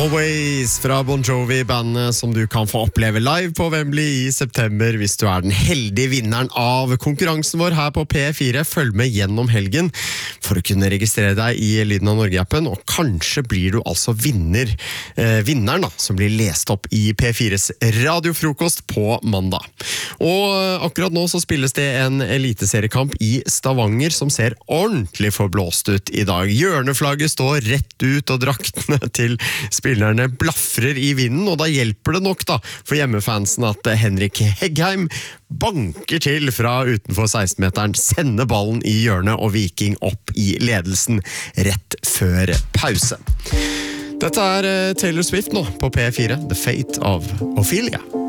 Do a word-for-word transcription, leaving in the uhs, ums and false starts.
Always fra Bon Jovi, bandet som du kan få oppleve live på Wembley i september hvis du er den heldige vinneren av konkurransen vår her på P fire. Følg med gjennom helgen for å kunne registrere deg i Lyden av Norge-appen, og kanskje blir du altså vinner, eh, vinneren da, som blir lest opp i P fires radiofrokost på mandag. Og akkurat nå så spilles det en eliteseriekamp i Stavanger som ser ordentlig forblåst ut i dag. Hjørneflagget står rett ut, og draktene til spillerne blaffrer i vinden, og da hjelper det nok da for hjemmefansen at Henrik Heggheim banker til fra utenfor seksten-meteren, sender ballen i hjørnet og Viking opp i ledelsen rett før pause. Dette er Taylor Swift nå på P fire, The Fate of Ophelia.